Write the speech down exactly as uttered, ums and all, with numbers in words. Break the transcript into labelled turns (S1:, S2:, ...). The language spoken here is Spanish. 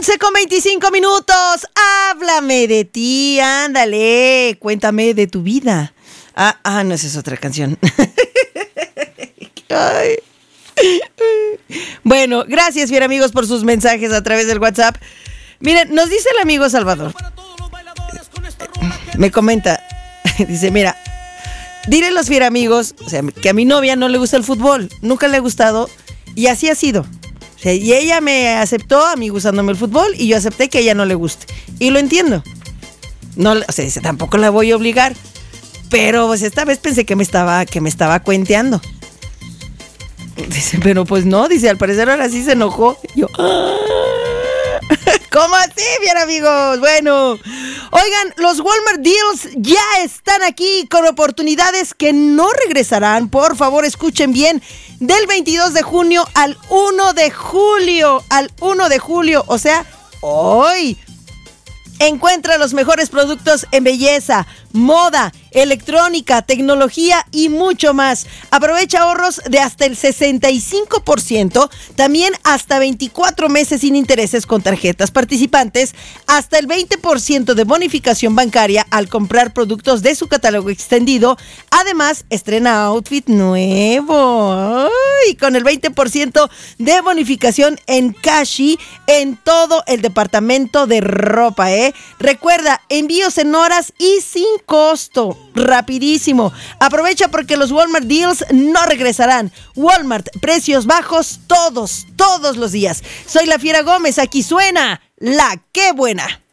S1: once con veinticinco minutos. Háblame de ti, ándale. Cuéntame de tu vida. Ah, ah no, esa es otra canción. Ay. Bueno, gracias, bien amigos, por sus mensajes a través del WhatsApp. Miren, nos dice el amigo Salvador. Me comenta, dice, mira, dile a los fiera amigos, o sea, que a mi novia no le gusta el fútbol, nunca le ha gustado, y así ha sido. O sea, y ella me aceptó a mí gustándome el fútbol, y yo acepté que a ella no le guste. Y lo entiendo. No, o sea, dice, tampoco la voy a obligar. Pero pues esta vez pensé que me estaba, que me estaba cuenteando. Dice, pero pues no, dice, al parecer ahora sí se enojó. Yo, ¡ah! ¿Cómo así, bien amigos? Bueno, oigan, los Walmart Deals ya están aquí con oportunidades que no regresarán. Por favor, escuchen bien. Del veintidós de junio al uno de julio. Al uno de julio, o sea, hoy. Encuentra los mejores productos en belleza, moda, electrónica, tecnología y mucho más. Aprovecha ahorros de hasta el sesenta y cinco por ciento, también hasta veinticuatro meses sin intereses con tarjetas participantes, hasta el veinte por ciento de bonificación bancaria al comprar productos de su catálogo extendido. Además, estrena outfit nuevo. ¡Ay! Con el veinte por ciento de bonificación en Cashi en todo el departamento de ropa, ¿eh? Recuerda, envíos en horas y sin costo. Rapidísimo. Aprovecha porque los Walmart Deals no regresarán. Walmart, precios bajos todos, todos los días. Soy la Fiera Gómez. Aquí suena La Qué Buena.